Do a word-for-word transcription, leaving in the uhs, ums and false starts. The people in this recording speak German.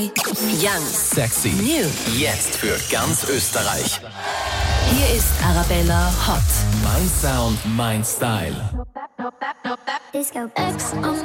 Young, Sexy. new. Jetzt für ganz Österreich. Hier ist Arabella Hot. Mein Sound, mein Style. Disco X on